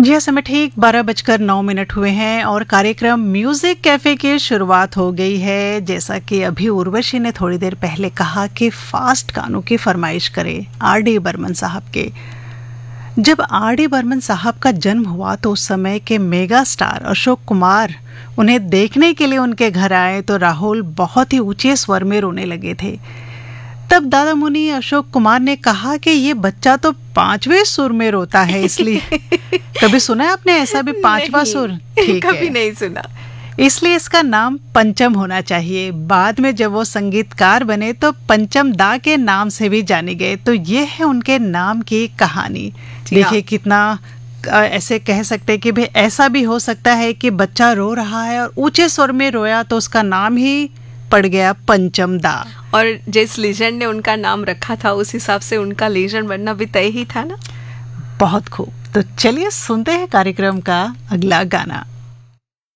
जी समय ठीक 12:09 हुए हैं और कार्यक्रम म्यूजिक कैफे की शुरुआत हो गई है। जैसा कि अभी उर्वशी ने थोड़ी देर पहले कहा कि फास्ट गानों की फरमाइश करें आर.डी. बर्मन साहब के। जब आर.डी. बर्मन साहब का जन्म हुआ तो उस समय के मेगा स्टार अशोक कुमार उन्हें देखने के लिए उनके घर आए तो राहुल बहुत ही ऊंचे स्वर में रोने लगे थे। तब दादा मुनि अशोक कुमार ने कहा कि ये बच्चा तो 5वें सुर में रोता है, इसलिए कभी सुना है आपने ऐसा भी 5वां सुर? ठीक कभी है, नहीं सुना। इसलिए इसका नाम पंचम होना चाहिए। बाद में जब वो संगीतकार बने तो पंचम दा के नाम से भी जाने गए। तो ये है उनके नाम की कहानी। देखिए कितना ऐसे कह सकते हैं कि भाई ऐसा भी हो सकता है कि बच्चा रो रहा है और ऊंचे स्वर में रोया तो उसका नाम ही पड़ गया पंचम दा। और जिस लीजेंड ने उनका नाम रखा था उस हिसाब से उनका लीजेंड बनना भी तय ही था ना। बहुत खूब। तो चलिए सुनते हैं कार्यक्रम का अगला गाना।